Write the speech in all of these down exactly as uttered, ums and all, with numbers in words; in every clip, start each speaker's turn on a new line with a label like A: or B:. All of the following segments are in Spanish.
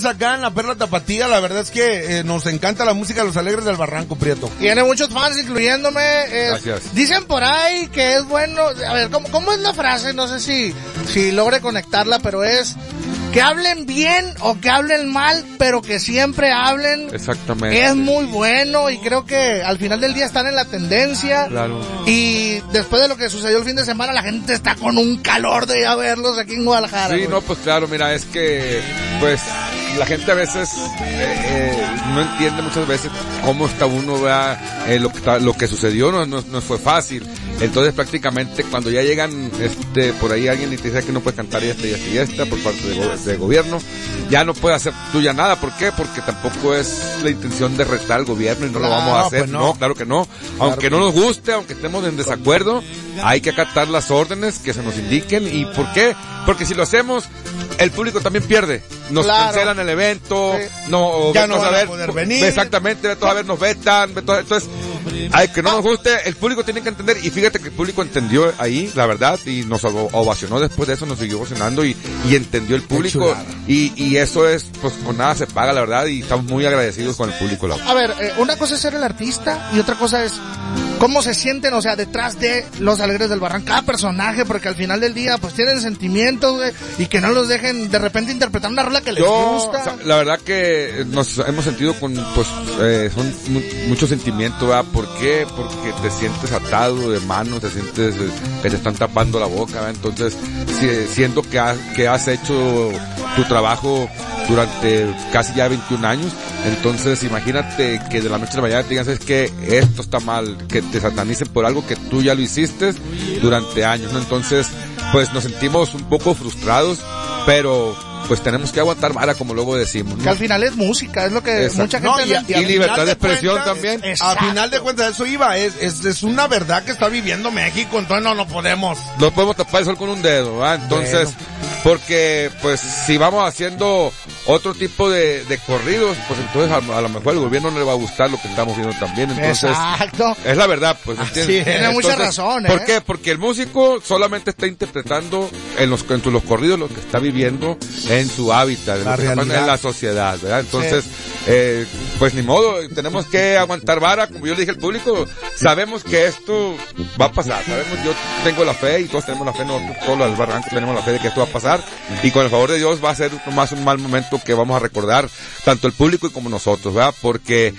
A: fans acá en la Perla Tapatía, la verdad es que eh, nos encanta la música de Los Alegres del Barranco, Prieto.
B: Tiene muchos fans, incluyéndome. Eh,
C: Gracias.
B: Dicen por ahí que es bueno, a ver, ¿cómo, cómo es la frase? No sé si, si logre conectarla, pero es que hablen bien o que hablen mal, pero que siempre hablen.
C: Exactamente.
B: Es muy bueno y creo que al final del día están en la tendencia.
C: Claro.
B: Y después de lo que sucedió el fin de semana, la gente está con un calor de ir a verlos aquí en Guadalajara.
C: Sí,
B: güey.
C: no, pues claro, mira, es que, pues, la gente a veces eh, eh, no entiende muchas veces cómo está uno, vea, eh, lo que está, lo que sucedió no, no, no fue fácil. Entonces prácticamente cuando ya llegan, este, por ahí alguien y te dice que no puedes cantar esta y esta y esta por parte de, go- de gobierno, ya no puede hacer tuya nada. ¿Por qué? Porque tampoco es la intención de retar al gobierno y no
A: Claro,
C: lo vamos a hacer.
A: pues no.
C: no. claro que no. Aunque no nos guste, aunque estemos en desacuerdo, hay que acatar las órdenes que se nos indiquen. ¿Y por qué? Porque si lo hacemos, el público también pierde. Nos
B: Claro.
C: cancelan el evento,
B: Sí.
C: no,
A: Ya no
C: vetos
A: van a
C: ver,
A: poder venir.
C: Exactamente, vetos a ver, nos vetan, vetos, entonces, ay, que no nos guste, el público tiene que entender, y fíjate que el público entendió ahí, la verdad, y nos ov- ovacionó después de eso, nos siguió ovacionando y, y entendió el público,
A: chulada.
C: y, y eso es, pues con nada se paga, la verdad, y estamos muy agradecidos con el público, la verdad.
B: A ver, eh, una cosa es ser el artista y otra cosa es cómo se sienten, o sea, detrás de Los Alegres del Barranco, cada personaje, porque al final del día, pues tienen sentimientos, güey, y que no los dejen de repente interpretar una rola que les
C: Yo,
B: gusta.
C: o sea, la verdad que nos hemos sentido con, pues, eh, son mu- mucho sentimiento, ¿verdad? ¿Por qué? Porque te sientes atado de manos, te sientes eh, que te están tapando la boca, ¿verdad? Entonces, si, siento que, ha- que has hecho tu trabajo durante casi ya veintiún años, entonces imagínate que de la noche a la mañana te digan, ¿sabes qué? Esto está mal, que te satanicen por algo que tú ya lo hiciste durante años, ¿no? Entonces, pues nos sentimos un poco frustrados, pero pues tenemos que aguantar vara, como luego decimos, ¿no?
B: Que al final es música, es lo que
C: Exacto.
B: mucha gente
A: No,
B: no,
A: y, y
B: entiende.
A: al
C: libertad
A: final
C: de expresión
A: cuentas,
C: también.
A: A
B: Exacto.
A: final de cuentas, eso iba, es, es, es una verdad que está viviendo México, entonces no lo podemos.
C: No podemos tapar el sol con un dedo, ¿verdad? Entonces, porque pues si vamos haciendo otro tipo de, de corridos, pues entonces a, a lo mejor al gobierno no le va a gustar lo que estamos viendo también, entonces
B: Exacto.
C: es la verdad, pues, ¿me
A: Así
C: entiendes?
A: es.
B: Tiene mucha razón, ¿eh?
C: ¿Por qué? Porque el músico solamente está interpretando en los, en los corridos lo que está viviendo en su hábitat, en,
A: La
C: lo que está pasando
A: realidad.
C: en la sociedad, ¿verdad? Entonces, eh, pues ni modo, tenemos que aguantar vara, como yo le dije al público, sabemos que esto va a pasar, sabemos, yo tengo la fe y todos tenemos la fe, nosotros todos los barrancos tenemos la fe de que esto va a pasar, y con el favor de Dios va a ser más un mal momento que vamos a recordar, tanto el público y como nosotros, ¿verdad? Porque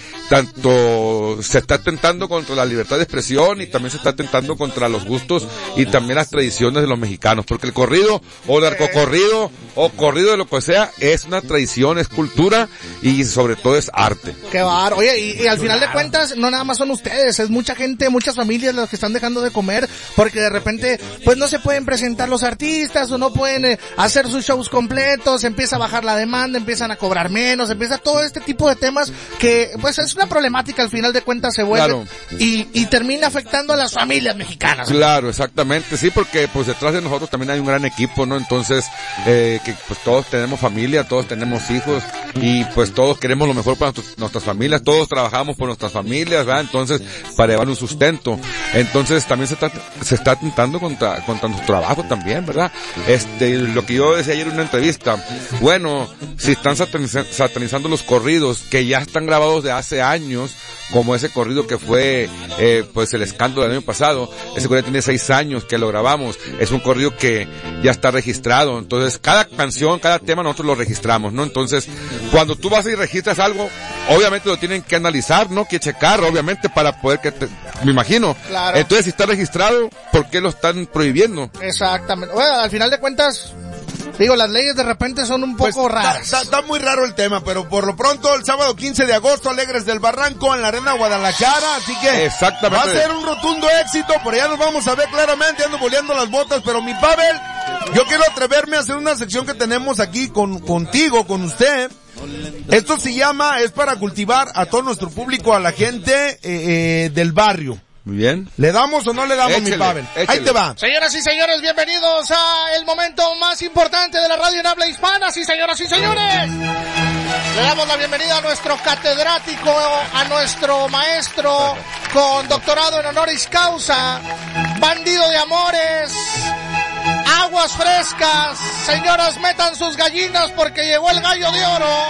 C: tanto se está atentando contra la libertad de expresión y también se está atentando contra los gustos y también las tradiciones de los mexicanos, porque el corrido o narcocorrido o corrido de lo que sea es una tradición, es cultura y sobre todo es arte.
B: Qué bar. Oye, y, y al final de cuentas, no nada más son ustedes, es mucha gente, muchas familias las que están dejando de comer, porque de repente, pues no se pueden presentar los artistas, o no pueden eh, hacer sus shows completos, empieza a bajar la demanda, empiezan a cobrar menos, empieza todo este tipo de temas que, pues es una problemática al final de cuentas se vuelve,
C: Claro.
B: y, y termina afectando a las familias mexicanas.
C: Claro, exactamente, sí, porque pues detrás de nosotros también hay un gran equipo, ¿no? Entonces, eh, que pues todos tenemos familia, todos tenemos hijos y pues todos queremos lo mejor para nuestros- nuestras familias, todos trabajamos por nuestras familias, ¿verdad? Entonces, para llevar un sustento. Entonces, también se está, se está atentando contra, contra nuestro trabajo también, ¿verdad? Este, lo que yo decía ayer en una entrevista, bueno, si están sataniza- satanizando los corridos que ya están grabados de hace años, como ese corrido que fue, eh, pues el escándalo del año pasado, ese corrido tiene seis años que lo grabamos, es un corrido que ya está registrado, entonces cada canción, cada tema nosotros lo registramos, ¿no? Entonces, cuando tú vas y registras algo, obviamente lo tienen que analizar, ¿no? Que checar, obviamente, para poder que te, me imagino.
B: Claro.
C: Entonces, si está registrado, ¿por qué lo están prohibiendo?
B: Exactamente. Bueno, al final de cuentas, digo, las leyes de repente son un poco
A: Pues,
B: raras.
A: Está, está- está muy raro el tema, pero por lo pronto el sábado quince de agosto, Alegres del Barranco en la Arena Guadalajara, así que
C: Exactamente.
A: va a ser un rotundo éxito, por allá nos vamos a ver claramente, ando boleando las botas, pero mi Pavel, yo quiero atreverme a hacer una sección que tenemos aquí con contigo, con usted. Esto se llama, es para cultivar a todo nuestro público, a la gente eh, eh, del barrio.
C: Muy bien.
A: ¿Le damos o no le damos,
C: Échele,
A: mi Pavel? Ahí
C: échele.
A: te va.
B: Señoras y señores, bienvenidos a el momento más importante de la radio en habla hispana, sí señoras y señores. Le damos la bienvenida a nuestro catedrático, a nuestro maestro con doctorado en honoris causa, bandido de amores, aguas frescas. Señoras, metan sus gallinas porque llegó el gallo de oro.